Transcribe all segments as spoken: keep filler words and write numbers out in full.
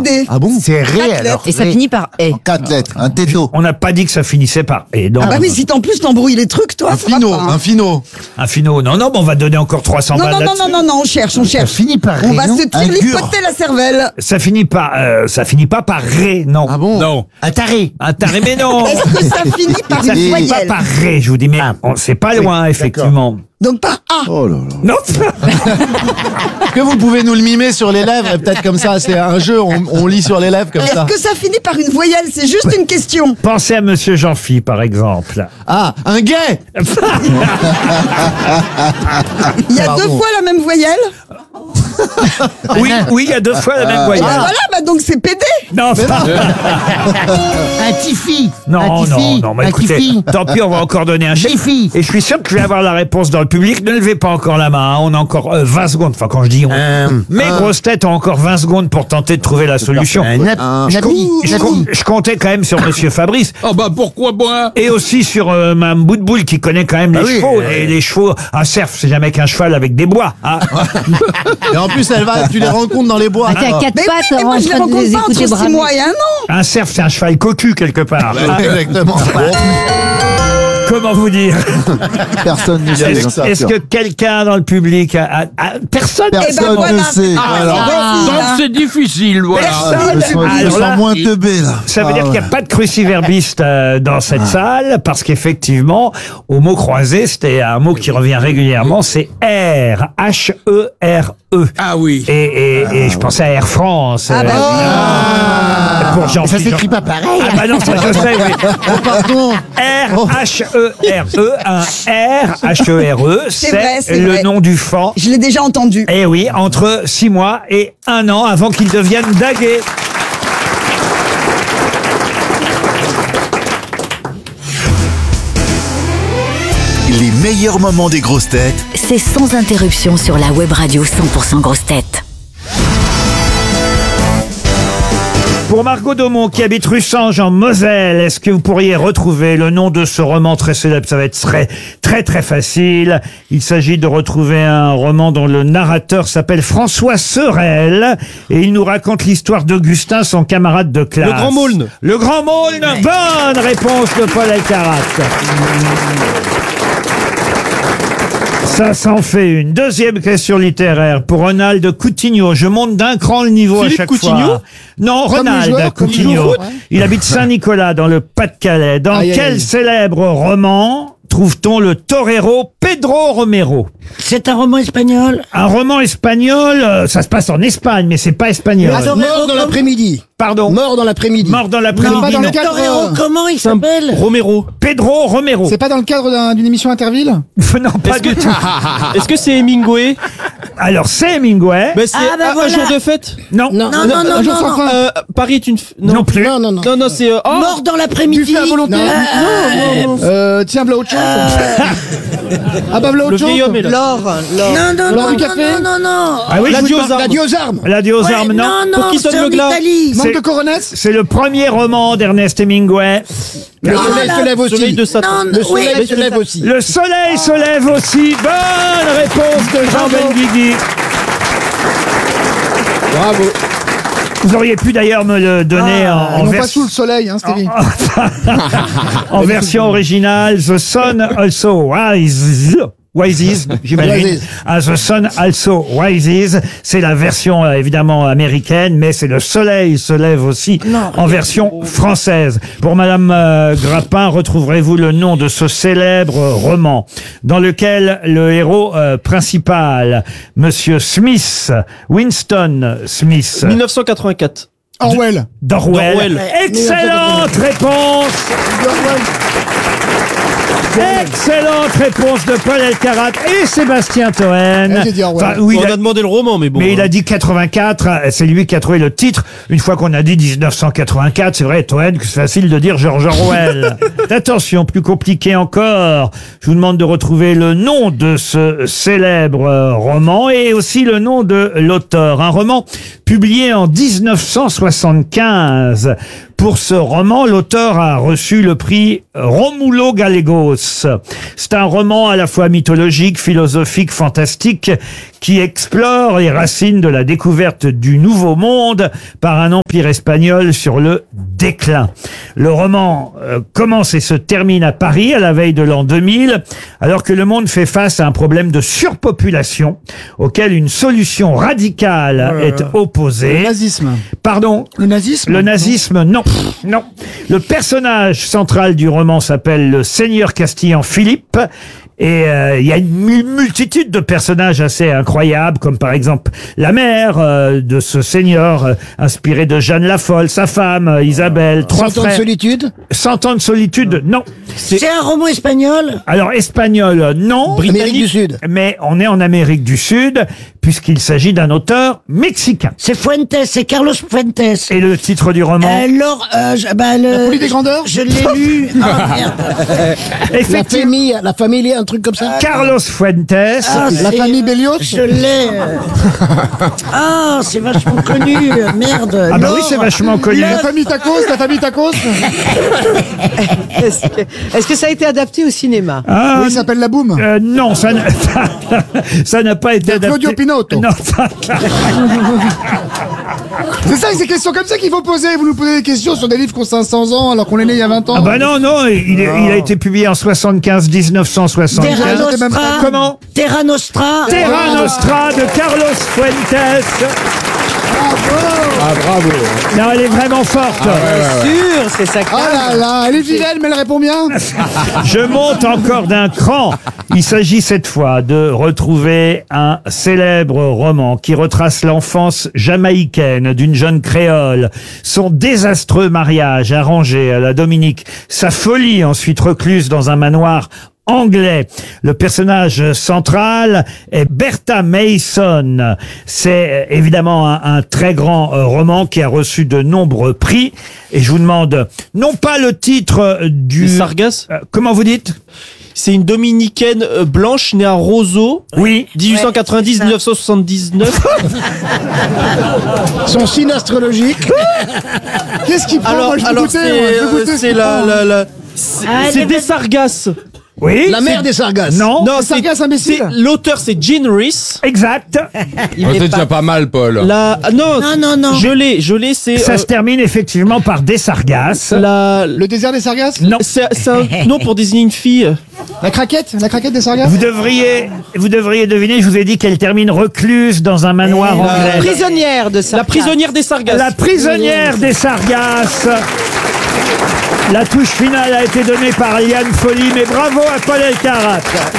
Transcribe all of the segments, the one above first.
D. Ah bon? C'est ré Quatre alors. Et ça ré. finit par et. En quatre lettres, un této. On n'a pas dit que ça finissait par et. Donc, Ah bah oui, si en plus t'embrouilles les trucs, toi, Un ça va finot, pas, hein. un finot. un finot. Non, non, mais on va donner encore trois cents Non, balles non, non, là-dessus. non, non, non, on cherche, on Ça cherche. finit par ré, On va non? se Un gur. lipoter la cervelle. Ça finit par, euh, ça finit pas par ré, non. Ah bon? Non. Un taré. Un taré, mais non. Est-ce que ça finit par Ça une finit pas voyelle? par ré, je vous dis, mais on- c'est pas loin, effectivement. Donc par A. Oh là là. Non. Est-ce que vous pouvez nous le mimer sur les lèvres? Peut-être comme ça, c'est un jeu, on, on lit sur les lèvres comme Est-ce ça. que ça finit par une voyelle? C'est juste une question. Pensez à Monsieur Jean-Phi, par exemple. Ah, un gay. Il y a Pardon. deux fois la même voyelle? Oui, oui, il y a deux fois la même Ah voyelle. voilà, bah donc c'est P D. Non, enfin, Un tifi. non, un non, tifi. non, mais un écoutez, tifi. tant pis, on va encore donner un chiffre. Tifi. Et je suis sûr que je vais avoir la réponse dans le public. Ne levez pas encore la main, hein. On a encore euh, vingt secondes. Enfin, quand je dis on, Euh, mes grosses têtes ont encore vingt secondes pour tenter de trouver la solution. Un nap- Un- napi. Je, com- napi. je comptais quand même sur Monsieur Fabrice. Oh bah pourquoi moi? Et aussi sur euh, Mme Boutboul qui connaît quand même les Ah oui, chevaux. euh, Et les chevaux, un cerf, c'est jamais qu'un cheval avec des bois. Hein. Et en plus, elle va, tu les rencontres dans les bois. Ah, t'es à quatre Mais oui, pattes mais moi en je les train de rencontre les pas écouter entre six bramer. mois et un an. Un cerf, c'est un cheval cocu quelque part. Hein. Exactement. Comment vous dire? Personne ne Est-ce sait. est-ce que quelqu'un dans le public a, a- a- personne Eh ben Personne voilà. ne sait. Ah, Alors, c'est Donc facile, c'est difficile, voilà. je me sens, je me Alors sens là, moins teubé là. Ça veut Ah, dire qu'il n'y a ouais. pas de cruciverbiste euh, dans cette salle, parce qu'effectivement, au mot croisé, c'était un mot qui revient régulièrement, c'est R, H E R E. Ah oui. Et, et, et je pensais à Air France. Ah bah euh, oui. Pour Jean Ça s'écrit pas pareil. Ah bah non, ça je sais, oui. Oh, pardon. R, H E R E, un R, H E R E, C'est vrai, c'est c'est le vrai. nom du fan. Je l'ai déjà entendu. Eh oui, entre six mois et un an avant qu'il devienne daguet. Les meilleurs moments des grosses têtes C'est sans interruption sur la web radio cent pour cent grosses têtes. Pour Margot Daumont, qui habite Russange en Moselle, est-ce que vous pourriez retrouver le nom de ce roman très célèbre? Ça va être très, très, très facile. Il s'agit de retrouver un roman dont le narrateur s'appelle François Sorel et il nous raconte l'histoire d'Augustin, son camarade de classe. Le Grand Maulne. Le Grand Maulne. Bonne réponse de Paul Alcarat. Ça s'en fait une. Deuxième question littéraire pour Ronald Coutinho. Je monte d'un cran le niveau Philippe à chaque Coutinho fois. Non, Comme le Ronald joueur, comme il joue au Coutinho. foot. Il habite Saint-Nicolas dans le Pas-de-Calais. Dans Aïe, aïe, quel aïe. célèbre roman trouve-t-on le torero Pedro Romero? C'est un roman espagnol. Un roman espagnol, euh, ça se passe en Espagne, mais c'est pas espagnol. Mort dans l'après-midi. Pardon. Mort dans l'après-midi. Mort dans l'après-midi. pas dans le non. cadre. Torero, comment il s'appelle? Romero. Pedro Romero. C'est pas dans le cadre d'un- d'une émission Interville? Non, pas Est-ce du que- tout. Est-ce que c'est Hemingway? Alors, c'est Hemingway. Bah, c'est Ah, bah, un- un voilà. jour de fête. Non. Non, non, non, non, Un jour non, sans non. fin. Euh, Paris est une. f- Non plus. Non, non, non. Non, non, c'est. euh, oh Mort dans l'après-midi. Buffet à volonté. Euh, Non, non, non. Euh, tiens, Bla autre chose. Ah bah Bla le autre chose. vieil homme est là. Laure, Laure. Non, non, Laure non, du café. non, non, non. Ah oui, je vous L'adieu demande- aux armes. L'adieu aux armes. L'adieu aux Ouais, armes, non. non, non, Pour qui sonne c'est le en glas Italie. Manque C'est- de coronesse. C'est le premier roman d'Ernest Hemingway. Le soleil là. se lève Soleil aussi. de Satan. Non, Le oui, soleil mais se lève aussi. Le soleil se lève aussi. Bonne réponse de Jean Benguigui. Bravo. Vous auriez pu d'ailleurs me le donner en, en Non vers- pas sous le soleil, hein, Stevie. en version originale. The sun also rises. Rises, j'imagine. Rises. Ah, The Sun Also Rises. C'est la version euh, évidemment américaine, mais c'est le soleil se lève aussi en version française. Pour Madame euh, Grappin, retrouverez-vous le nom de ce célèbre roman dans lequel le héros euh, principal, Monsieur Smith, Winston Smith, mille neuf cent quatre-vingt-quatre. Orwell. d'Orwell. d'Orwell. Excellente réponse. Excellente réponse de Paul Alcarat et Sébastien Toen. Eh, j'ai dit Orwell. Enfin, oui, On il a a- demandé le roman, mais bon. mais il hein. a dit quatre-vingt-quatre, c'est lui qui a trouvé le titre. Une fois qu'on a dit dix-neuf cent quatre-vingt-quatre, c'est vrai, Toen, que c'est facile de dire George Orwell. Attention, plus compliqué encore. Je vous demande de retrouver le nom de ce célèbre euh, roman et aussi le nom de l'auteur. Un roman publié en dix-neuf cent soixante-quinze Pour ce roman, l'auteur a reçu le prix Romulo Gallegos. C'est un roman à la fois mythologique, philosophique, fantastique, qui explore les racines de la découverte du Nouveau Monde par un empire espagnol sur le déclin. Le roman euh, commence et se termine à Paris à la veille de l'an deux mille, alors que le monde fait face à un problème de surpopulation auquel une solution radicale Euh, est opposée. Le nazisme. Pardon? Le nazisme Le nazisme, non. Non. Le personnage central du roman s'appelle le Seigneur Castillan Philippe. Et euh, il y a une mu- multitude de personnages assez incroyables, comme par exemple la mère euh, de ce seigneur, euh, inspiré de Jeanne la Folle, sa femme, euh, Isabelle, trois Cent ans de frères. solitude. Cent ans de solitude, non. C'est un roman espagnol. Alors, espagnol, euh, non. Amérique du Sud. Mais on est en Amérique du Sud, puisqu'il s'agit d'un auteur mexicain. C'est Fuentes, c'est Carlos Fuentes. Et le titre du roman? Alors, euh, je, bah, le... La folie des grandeurs. Je l'ai lu. Ah, merde. La Effectivement. famille, la famille, un truc comme ça. Carlos Fuentes. Ah, La c'est- famille Bélios. Je l'ai. euh. Ah, c'est vachement connu. euh, Merde. Ah bah oui, Laure, c'est vachement connu. La famille Tacos, la famille Tacos. Est-ce que, est-ce que ça a été adapté au cinéma? Ah, Oui, il s'appelle La Boum. euh, non, ça n'a, ça n'a pas été adapté. Claudio Pinotto. Non, ça- C'est ça, c'est des questions comme ça qu'il faut poser. Vous nous posez des questions sur des livres qui ont cinq cents ans alors qu'on est né il y a vingt ans. ah bah non, non, il, est- il a été publié en soixante-quinze, dix-neuf cent soixante-quinze. Terra j'étais même Nostra. pas- Comment? Terra Nostra. Terra Nostra de Carlos Fuentes. Ah, bravo. Non, elle est vraiment forte. Bien sûr, c'est ça. Ah là là, elle est vilaine, mais elle répond bien. Je monte encore d'un cran. Il s'agit cette fois de retrouver un célèbre roman qui retrace l'enfance jamaïcaine d'une jeune créole, son désastreux mariage arrangé à la Dominique, sa folie ensuite recluse dans un manoir anglais. Le personnage central est Bertha Mason. C'est euh, évidemment un, un très grand euh, roman qui a reçu de nombreux prix. Et je vous demande, non pas le titre euh, du... Les Sargasses. Euh, comment vous dites? C'est une dominicaine euh, blanche née à Roseau. Oui. dix-huit cent quatre-vingt-dix à dix-neuf cent soixante-dix-neuf. Son signe astrologique. Qu'est-ce qu'il prend? alors, Moi, je veux alors goûter, c'est, moi, je veux euh, goûter ce c'est qu'il la, prend. la, la- c'est, Ah, c'est elle des est- Sargasses. Oui. La mère des Sargasses. Non. Non, c'est, Sargasses imbécile. c'est- l'auteur c'est Jean Rhys. Exact. Il Oh, est c'est pas- déjà pas mal, Paul. La, ah, non, Non, non, non. je l'ai, je l'ai, c'est, Ça euh, se termine effectivement par des sargasses. la, Le désert des Sargasses. Non. c'est, c'est un nom pour désigner une fille. La craquette. La craquette des Sargasses. Vous devriez, vous devriez deviner, je vous ai dit qu'elle termine recluse dans un manoir la- anglais. prisonnière de ça. La prisonnière des Sargasses. La prisonnière des Sargasses. La touche finale a été donnée par Liane Folly, mais bravo à Paul Elkarat.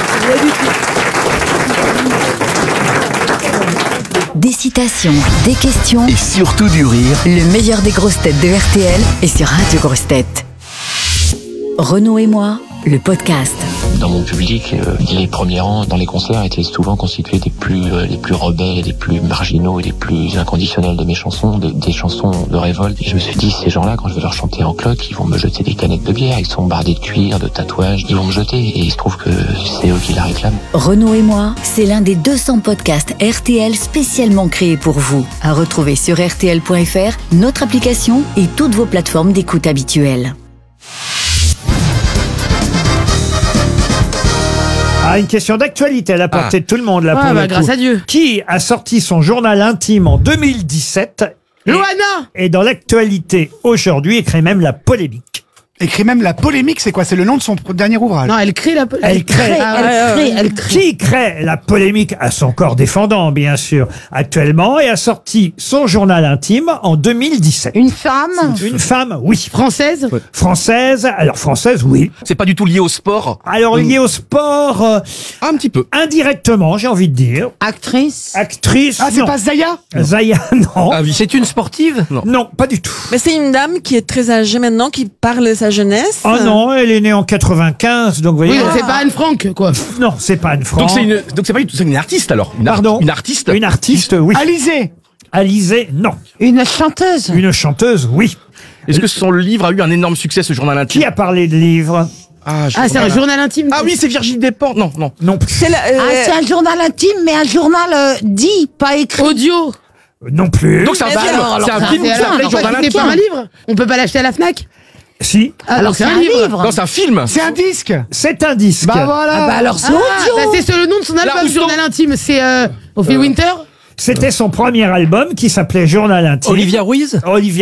Des citations, des questions. Et surtout du rire. Le meilleur des grosses têtes de R T L est sur Radio Grosses Têtes. Renaud et moi, le podcast. Dans mon public, euh, les premiers rangs dans les concerts étaient souvent constitués des plus euh, les plus rebelles, les plus marginaux et les plus inconditionnels de mes chansons, des, des chansons de révolte. Et je me suis dit, ces gens-là, quand je vais leur chanter en cloque, ils vont me jeter des canettes de bière, ils sont bardés de cuir, de tatouages, ils vont me jeter. Et il se trouve que c'est eux qui la réclament. Renaud et moi, c'est l'un des deux cents podcasts R T L spécialement créés pour vous. À retrouver sur R T L point F R, notre application et toutes vos plateformes d'écoute habituelles. Ah, une question d'actualité à la portée Ah. de tout le monde, là, Ah, pour bah, le grâce coup. à Dieu. Qui a sorti son journal intime en deux mille dix-sept et, Loana. et dans l'actualité aujourd'hui, et crée même la polémique. Écrit même la polémique. C'est quoi? C'est le nom de son dernier ouvrage. Non, elle crée la. Elle crée. Ah, Elle ouais, crée, ouais, ouais. elle crée. Qui crée la polémique à son corps défendant, bien sûr, actuellement, et a sorti son journal intime en deux mille dix-sept. Une femme Une femme, oui. française. Française, alors française, oui. C'est pas du tout lié au sport. Alors liée au sport, euh, Un petit peu. indirectement, j'ai envie de dire. Actrice. Actrice, Ah, c'est non. pas Zaya? Zaya, non. Ah oui, c'est une sportive? Non. Non, pas du tout. Mais c'est une dame qui est très âgée maintenant, qui parle de sa jeunesse. Oh non, elle est née en quatre-vingt-quinze, donc vous voyez. Oui, donc c'est pas Anne Frank, quoi. Non, c'est pas Anne Frank. Donc c'est une, donc c'est pas du tout, c'est une artiste alors. Une ar- Pardon. Une artiste. Une artiste, oui. Alizé. Alizée, non. Une chanteuse. Une chanteuse, oui. Est-ce que son livre a eu un énorme succès, ce journal intime? Qui a parlé de livres? Ah, je- Ah, c'est un journal intime. Ah oui, c'est Virginie Despentes. Non, non. Non. C'est la- euh, Ah, c'est un journal intime, mais un journal euh, dit, pas écrit. Audio. Non plus. Donc c'est un Mais film, alors, c'est un alors, film qui Et alors, s'appelait pourquoi Journal c'est pas intime. un livre? On peut pas l'acheter à la Fnac? Si. Alors c'est un livre. Non, c'est un film. C'est un disque. C'est un disque. Bah voilà. Ah bah alors c'est Ah, audio. bah c'est sur le nom de son Là, album, où sont- Journal Intime. C'est euh, Ophélie Winter? C'était son premier album qui s'appelait Journal intime. Olivia Ruiz Olivia